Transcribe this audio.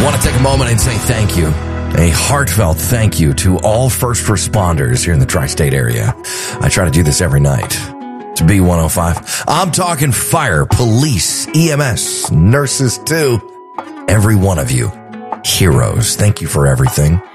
Want to take a moment and say thank you. A heartfelt thank you to all first responders here in the tri-state area. I try to do this every night. It's B105. I'm talking fire, police, EMS, nurses too. Every one of you. Heroes. Thank you for everything.